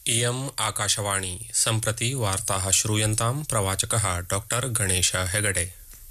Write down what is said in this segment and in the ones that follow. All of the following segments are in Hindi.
इयम् आकाशवाणी सम्प्रति वार्ताः श्रूयन्तां प्रवाचकः डॉक्टर गणेश हेगडे।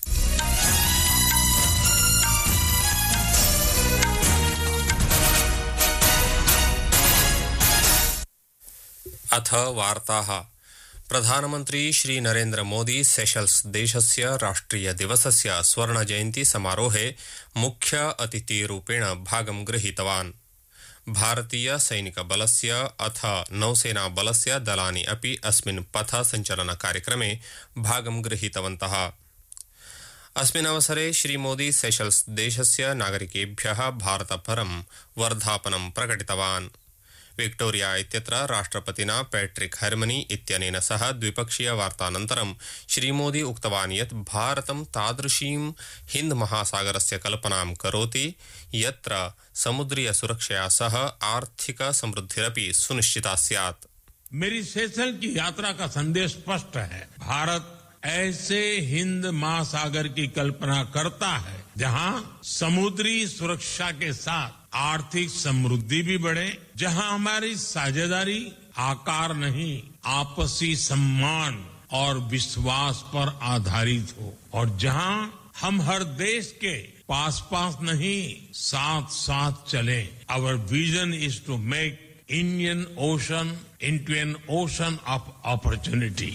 अथ वार्ताः। प्रधानमन्त्री श्री नरेन्द्र मोदी सेशल्स देशस्य राष्ट्रिय दिवसस्य स्वर्ण जयन्ती समारोहे मुख्य अतिथिरूपेण भागं गृहीतवान्। भारतीय सैनिक बलस्य अथ नौसेना बलस्य दलानि अपि अस्मिन् पथ सञ्चलन कार्यक्रमे भागं गृहीतवन्तः। अस्मिन् अवसरे श्री मोदी सेशल्स देशस्य नागरिकेभ्यः भारतपरं वर्धापनं प्रकटितवान्। विक्टोरिया इत्यत्र राष्ट्रपतिना पैट्रिक हर्मनी इत्यनेन सह द्विपक्षीय वार्तानन्तरं श्रीमोदी उक्तवान् यत् भारतं तादृशीं हिन्द महासागरस्य कल्पनां करोति यत्र समुद्रीय सुरक्षया सह आर्थिक समृद्धिरपि सुनिश्चिता स्यात्। मेरी सेशल की यात्रा का संदेश स्पष्ट है। भारत ऐसे हिंद महासागर की कल्पना करता है जहां समुद्री सुरक्षा के साथ आर्थिक समृद्धि भी बढ़े, जहां हमारी साझेदारी आकार नहीं आपसी सम्मान और विश्वास पर आधारित हो, और जहां हम हर देश के पास पास नहीं साथ साथ चले। Our vision is to make Indian ocean into an ocean of opportunity.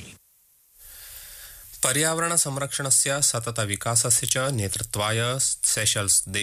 पर्यावरण संरक्षणस्य सतत विकासस्य च नेतृत्वाय सेशल्स